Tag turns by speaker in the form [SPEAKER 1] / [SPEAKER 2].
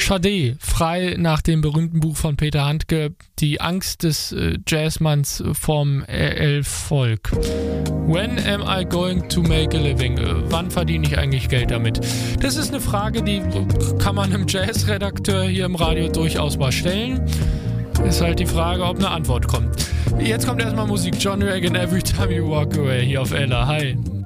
[SPEAKER 1] Sade, frei nach dem berühmten Buch von Peter Handke, Die Angst des Jazzmanns vom Erfolg. When am I going to make a living? Wann verdiene ich eigentlich Geld damit? Das ist eine Frage, die kann man einem Jazzredakteur hier im Radio durchaus mal stellen. Ist halt die Frage, ob eine Antwort kommt. Jetzt kommt erstmal Musik. John Reagan, Every Time You Walk Away, hier auf Ella. Hi.